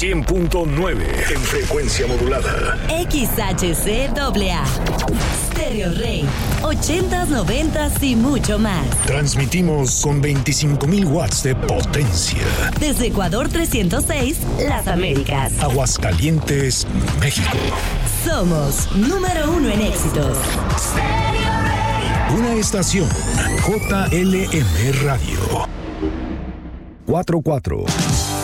100.9 en frecuencia modulada. XHCAA. Stereo Rey. 80s, 90s y mucho más. Transmitimos con 25,000 watts de potencia. Desde Ecuador 306, Las Américas. Aguascalientes, México. Somos número 1 en éxitos. Una estación JLM Radio. 44.